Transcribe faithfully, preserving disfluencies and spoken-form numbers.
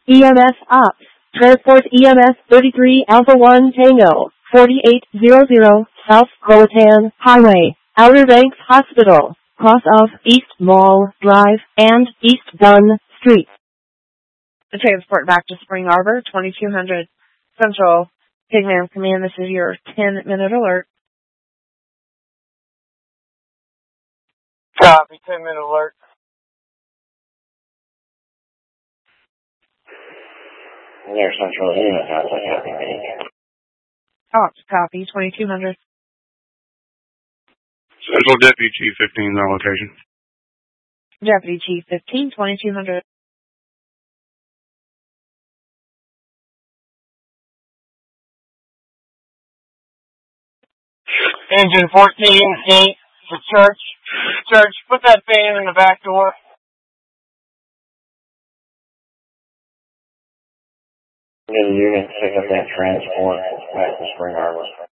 E M S Ops. Transport E M S thirty-three Alpha one Tango, forty-eight hundred South Croatan Highway, Outer Banks Hospital, cross of East Mall Drive and East Dunn Street. The transport back to Spring Arbor, twenty-two hundred Central Pigman Command. This is your ten minute alert. Copy, ten minute alert. Near Central Unit, how's that happening? Ops, copy, twenty-two hundred. Central Deputy Chief fifteen is on location. Deputy Chief fifteen, twenty-two hundred. Engine fourteen, gate to church. Church, put that fan in the back door. Get a unit, pick up that transport back to Spring Arbor.